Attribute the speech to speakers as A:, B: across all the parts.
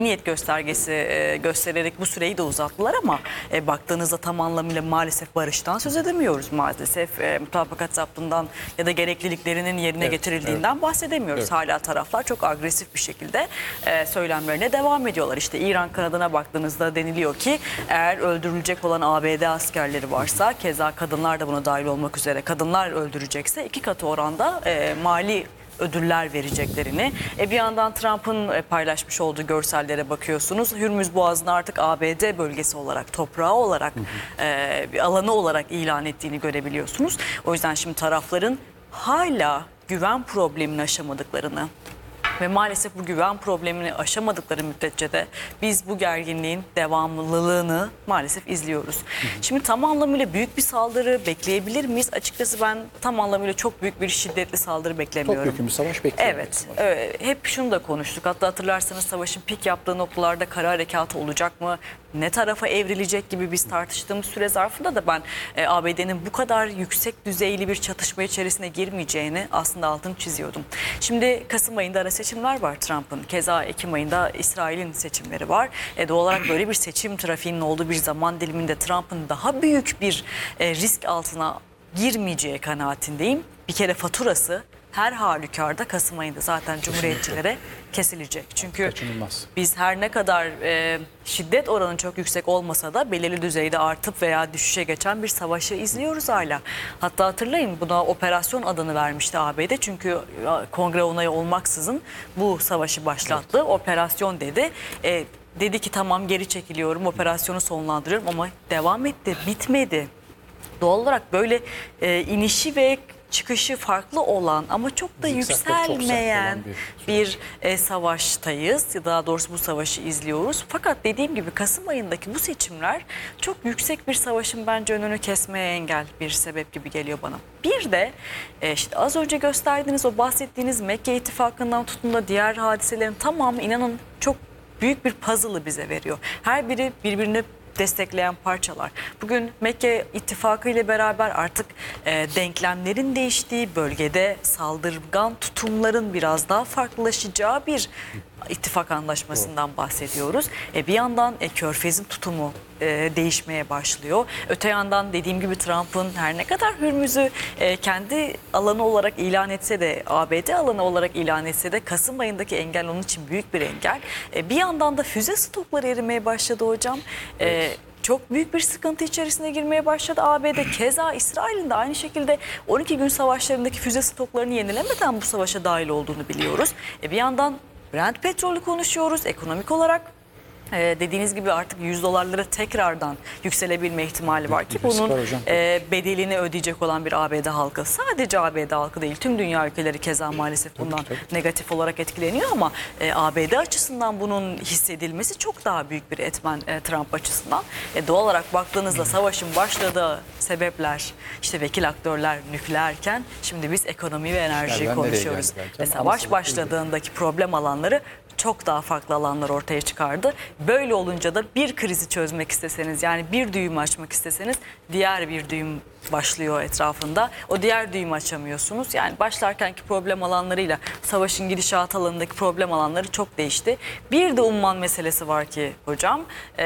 A: niyet göstergesi göstererek bu süreyi de uzattılar ama baktığınızda tam anlamıyla maalesef barıştan söz edemiyoruz. Maalesef mutabakat zaptından ya da gerekliliklerinin yerine getirildiğinden bahsedemiyoruz.
B: Evet.
A: Hala taraflar çok agresif bir şekilde söylemlerine devam ediyorlar. İşte İran kanadına baktığınızda deniliyor ki eğer öldürülecek olan ABD askerleri varsa, keza kadınlar da buna dahil olmak üzere, kadınlar öldürecekse 2 katı oranda mali ödüller vereceklerini. Bir yandan Trump'ın paylaşmış olduğu görsellere bakıyorsunuz. Hürmüz Boğazı'nı artık ABD bölgesi olarak, toprağı olarak, bir alanı olarak ilan ettiğini görebiliyorsunuz. O yüzden şimdi tarafların hala güven problemini aşamadıklarını ve maalesef bu güven problemini aşamadıkları müddetçe de biz bu gerginliğin devamlılığını maalesef izliyoruz. Şimdi tam anlamıyla büyük bir saldırı bekleyebilir miyiz? Açıkçası ben tam anlamıyla çok büyük bir şiddetli saldırı beklemiyorum.
B: Çok büyük bir savaş bekliyorum.
A: Evet, hep şunu da konuştuk. Hatta hatırlarsanız savaşın pik yaptığı noktalarda kara harekatı olacak mı? Ne tarafa evrilecek gibi biz tartıştığımız süre zarfında da ben ABD'nin bu kadar yüksek düzeyli bir çatışma içerisine girmeyeceğini aslında altını çiziyordum. Şimdi Kasım ayında ara seçimler var Trump'ın. Keza Ekim ayında İsrail'in seçimleri var. Doğal olarak böyle bir seçim trafiğinin olduğu bir zaman diliminde Trump'ın daha büyük bir risk altına girmeyeceği kanaatindeyim. Bir kere faturası her halükarda Kasım ayında zaten Cumhuriyetçilere kesilecek. Çünkü
B: kaçınılmaz.
A: Biz her ne kadar şiddet oranı çok yüksek olmasa da belirli düzeyde artıp veya düşüşe geçen bir savaşı izliyoruz hala. Hatta hatırlayın, buna operasyon adını vermişti ABD. Çünkü kongre onayı olmaksızın bu savaşı başlattı. Evet. Operasyon dedi. Dedi ki tamam, geri çekiliyorum, operasyonu sonlandırıyorum ama devam etti, bitmedi. Doğal olarak böyle inişi ve çıkışı farklı olan ama çok da yükselmeyen bir savaştayız. Daha doğrusu bu savaşı izliyoruz. Fakat dediğim gibi Kasım ayındaki bu seçimler çok yüksek bir savaşın bence önünü kesmeye engel bir sebep gibi geliyor bana. Bir de işte az önce gösterdiğiniz, o bahsettiğiniz Mekke İttifakı'ndan tutun da diğer hadiselerin tamamı inanın çok büyük bir puzzle'ı bize veriyor. Her biri birbirini destekleyen parçalar. Bugün Mekke İttifakı ile beraber artık denklemlerin değiştiği, bölgede saldırgan tutumların biraz daha farklılaşacağı bir ittifak anlaşmasından bahsediyoruz. Bir yandan Körfez'in tutumu değişmeye başlıyor. Öte yandan dediğim gibi Trump'ın her ne kadar Hürmüz'ü kendi alanı olarak ilan etse de, ABD alanı olarak ilan etse de Kasım ayındaki engel onun için büyük bir engel. Bir yandan da füze stokları erimeye başladı hocam. Evet. Çok büyük bir sıkıntı içerisine girmeye başladı ABD. Keza İsrail'in de aynı şekilde 12 gün savaşlarındaki füze stoklarını yenilemeden bu savaşa dahil olduğunu biliyoruz. Bir yandan Brent petrolü konuşuyoruz. Ekonomik olarak dediğiniz gibi artık $100'lara tekrardan yükselebilme ihtimali var ki bunun bedelini ödeyecek olan bir ABD halkı. Sadece ABD halkı değil, tüm dünya ülkeleri keza maalesef bundan negatif olarak etkileniyor ama ABD açısından bunun hissedilmesi çok daha büyük bir etmen Trump açısından. Doğal olarak baktığınızda savaşın başladığı sebepler, işte vekil aktörler nükleerken şimdi biz ekonomi ve enerjiyi konuşuyoruz. Savaş başladığındaki problem alanları çok daha farklı alanlar ortaya çıkardı. Böyle olunca da bir krizi çözmek isteseniz, yani bir düğüm açmak isteseniz diğer bir düğüm başlıyor etrafında. O diğer düğümü açamıyorsunuz. Yani başlarkenki problem alanlarıyla savaşın gidişat alanındaki problem alanları çok değişti. Bir de umman meselesi var ki hocam.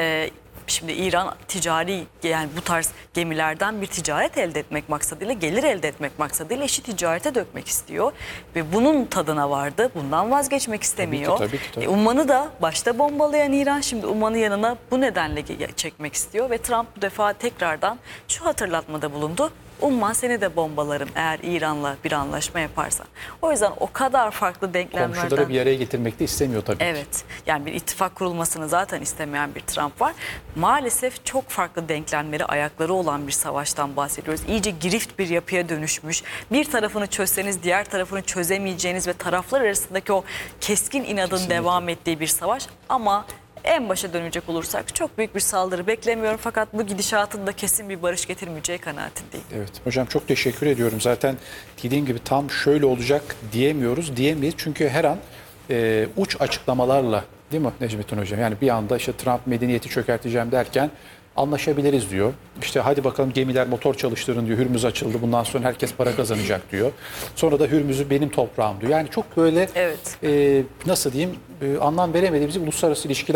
A: Şimdi İran ticari, yani bu tarz gemilerden bir ticaret elde etmek maksadıyla, gelir elde etmek maksadıyla işi ticarete dökmek istiyor. Ve bunun tadına vardı. Bundan vazgeçmek istemiyor. Tabii. Umman'ı da başta bombalayan İran şimdi Umman'ı yanına bu nedenle çekmek istiyor. Ve Trump bu defa tekrardan şu hatırlatmada bulundu. Umman seni de bombalarım eğer İran'la bir anlaşma yaparsan. O yüzden o kadar farklı denklemlerden...
B: Komşuları bir araya getirmek de istemiyor tabii.
A: Evet. Yani bir ittifak kurulmasını zaten istemeyen bir Trump var. Maalesef çok farklı denklemleri, ayakları olan bir savaştan bahsediyoruz. İyice girift bir yapıya dönüşmüş. Bir tarafını çözseniz diğer tarafını çözemeyeceğiniz ve taraflar arasındaki o keskin inadın devam ettiği bir savaş. Ama en başa dönecek olursak çok büyük bir saldırı beklemiyorum. Fakat bu gidişatın da kesin bir barış getirmeyeceği kanaatindeyim.
B: Evet hocam, çok teşekkür ediyorum. Zaten dediğim gibi tam şöyle olacak diyemeyiz. Çünkü her an uç açıklamalarla, değil mi Necmettin hocam? Yani bir anda işte Trump medeniyeti çökerteceğim derken anlaşabiliriz diyor. İşte hadi bakalım gemiler motor çalıştırın diyor. Hürmüz açıldı. Bundan sonra herkes para kazanacak diyor. Sonra da Hürmüz'ü benim toprağım diyor. Yani çok böyle
A: Evet.
B: nasıl diyeyim anlam veremediğimiz uluslararası ilişkiler